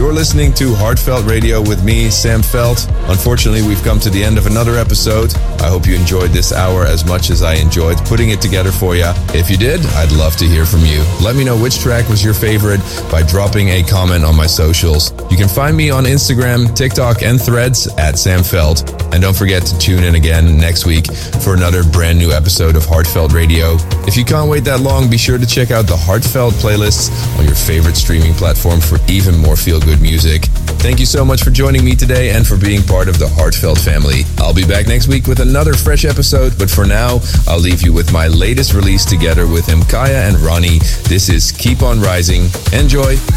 You're listening to Heartfelt Radio with me, Sam Felt. Unfortunately, we've come to the end of another episode. I hope you enjoyed this hour as much as I enjoyed putting it together for you. If you did, I'd love to hear from you. Let me know which track was your favorite by dropping a comment on my socials. You can find me on Instagram, TikTok, and Threads at Sam Felt. And don't forget to tune in again next week for another brand new episode of Heartfelt Radio. If you can't wait that long, be sure to check out the Heartfelt playlists on your favorite streaming platform for even more feel-good music. Thank you so much for joining me today and for being part of the Heartfelt family. I'll be back next week with another fresh episode, but for now, I'll leave you with my latest release together with Mkaya and Ronnie. This is Keep On Rising. Enjoy!